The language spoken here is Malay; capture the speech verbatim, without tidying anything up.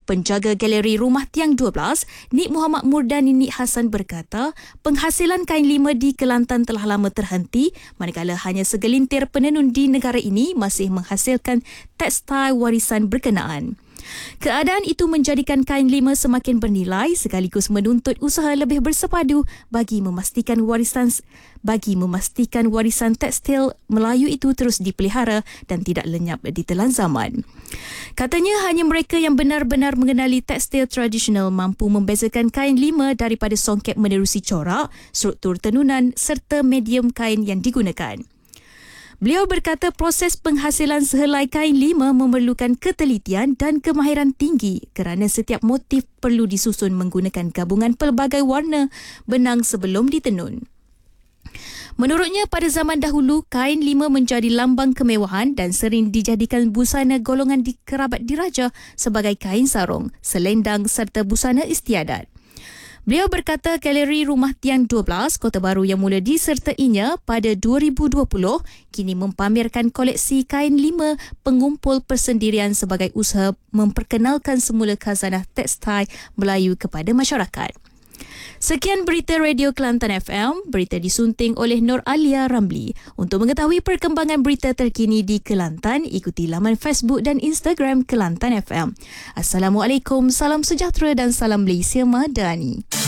Penjaga Galeri Rumah Tiang dua belas, Nik Muhammad Murdani Nik Hassan berkata, penghasilan kain lima di Kelantan telah lama terhenti, manakala hanya segelintir penenun di negara ini masih menghasilkan tekstil warisan berkenaan. Keadaan itu menjadikan kain lima semakin bernilai sekaligus menuntut usaha lebih bersepadu bagi memastikan warisan bagi memastikan warisan tekstil Melayu itu terus dipelihara dan tidak lenyap di telan zaman. Katanya hanya mereka yang benar-benar mengenali tekstil tradisional mampu membezakan kain lima daripada songket menerusi corak, struktur tenunan serta medium kain yang digunakan. Beliau berkata proses penghasilan sehelai kain lima memerlukan ketelitian dan kemahiran tinggi kerana setiap motif perlu disusun menggunakan gabungan pelbagai warna benang sebelum ditenun. Menurutnya, pada zaman dahulu, kain lima menjadi lambang kemewahan dan sering dijadikan busana golongan di kerabat diraja sebagai kain sarung, selendang serta busana istiadat. Beliau berkata Galeri Rumah Tiang dua belas Kota Baru yang mula disertainya pada dua ribu dua puluh kini mempamerkan koleksi kain lima pengumpul persendirian sebagai usaha memperkenalkan semula khazanah tekstil Melayu kepada masyarakat. Sekian berita Radio Kelantan F M, berita disunting oleh Nur Alia Ramli. Untuk mengetahui perkembangan berita terkini di Kelantan, ikuti laman Facebook dan Instagram Kelantan F M. Assalamualaikum, salam sejahtera dan salam Malaysia Madani.